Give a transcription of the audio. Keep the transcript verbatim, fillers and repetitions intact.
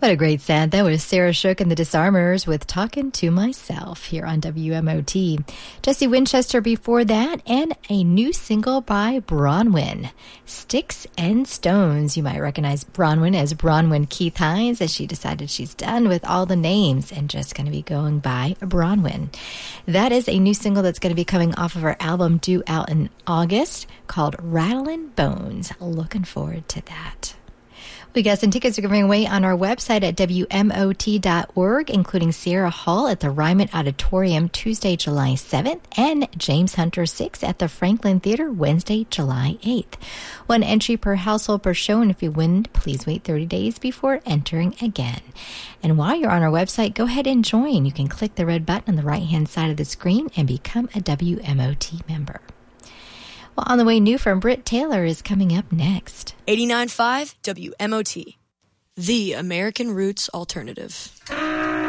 What a great sound. That was Sarah Shook and the Disarmers with Talking to Myself here on W M O T. Jesse Winchester before that, and a new single by Bronwyn, Sticks and Stones. You might recognize Bronwyn as Bronwyn Keith Hines, as she decided she's done with all the names and just going to be going by Bronwyn. That is a new single that's going to be coming off of her album due out in August called Rattlin' Bones. Looking forward to that. We got some tickets we're giving away on our website at W M O T dot org, including Sierra Hall at the Ryman Auditorium Tuesday, July seventh, and James Hunter six at the Franklin Theater Wednesday, July eighth. One entry per household per show, and if you win, please wait thirty days before entering again. And while you're on our website, go ahead and join. You can click the red button on the right-hand side of the screen and become a W M O T member. Well, On the Way New from Britt Taylor is coming up next. eighty-nine point five W M O T, the American Roots Alternative.